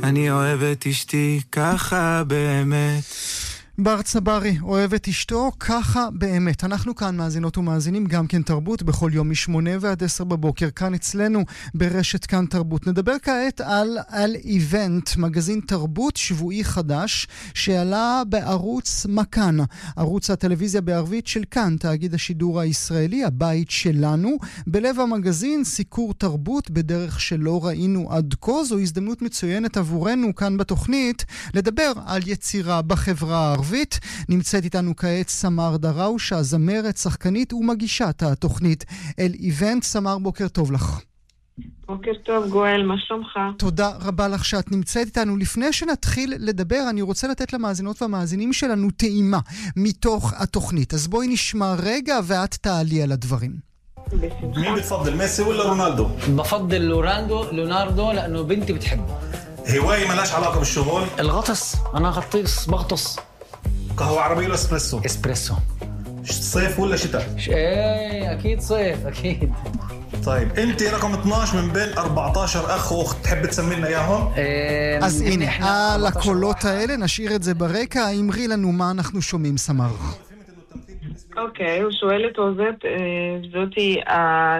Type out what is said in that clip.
אני אוהב את אשתי ככה באמת. בר צברי אוהב את אשתו ככה באמת. אנחנו כאן מאזינות ומאזינים גם כן תרבות בכל יום מ8 ועד 10 בבוקר כאן אצלנו ברשת כאן תרבות. נדבר כעת על איבנט, מגזין תרבות שבועי חדש שעלה בערוץ מכאן, ערוץ הטלוויזיה בערבית של כאן, תאגיד השידור הישראלי, הבית שלנו. בלב המגזין סיקור תרבות בדרך שלא ראינו עד כה. זו הזדמנות מצוינת עבורנו כאן בתוכנית לדבר על יצירה בחברה הערבית. נמצאת איתנו כעת סמר דראושה, זמרת, שחקנית ומגישת התוכנית אל איבנט. סמר, בוקר טוב לך. בוקר טוב גואל, מה שלומך? תודה רבה לך שאת נמצאת איתנו. לפני שנתחיל לדבר, אני רוצה לתת למאזינות והמאזינים שלנו טעימה מתוך התוכנית. אז בואי נשמע רגע ואת תעלי על הדברים. مين بتفضل ميسي ولا رونالدو؟ بفضل ليوناردو لأنه بنتي بتحبه. هواية ملاش علاقة بالشغل؟ الغطس، أنا غطيس بغطس. قهوة عربية ولا اسبريسو؟ إسبريسو. صيف ولا شتاء؟ إيه أكيد صيف أكيد. طيب أنت رقم 12 من بين 14 أخ وأخت، تحب تسمي لنا إياهم؟ אז הנה, על הקולות האלה נשאיר את זה ברקע. אמרי לנו מה אנחנו שומעים, סמר. אוקיי, הוא שואל את זאת